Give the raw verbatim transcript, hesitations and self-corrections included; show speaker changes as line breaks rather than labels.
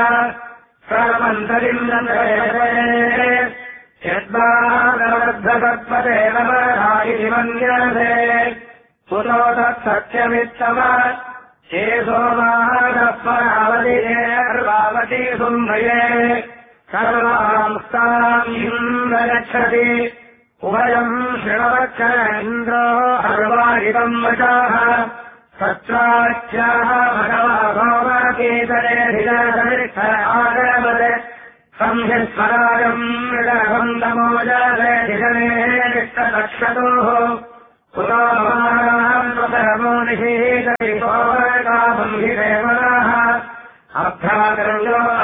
सर्वन्तरिन्दते यद्वादवद्धतत्पदे नमरायि मन्यते पुरो तत्सत्यमित्तम ये सोमानः परावतिये अर्वावती सुम्भये सर्वांस्ताम् इन्द्रगच्छति उभयम् शृणवच्च इन्द्रो अर्वाहितम् वचाः सत्राच्याः भगवा भोमकेतरेऽधिगमिष्ठ आगमत् संहिस्वराजम् मृगभम् नमोजाधिगमेष्टलक्षतोः पुरोमानम् स्वधर्मो निषेः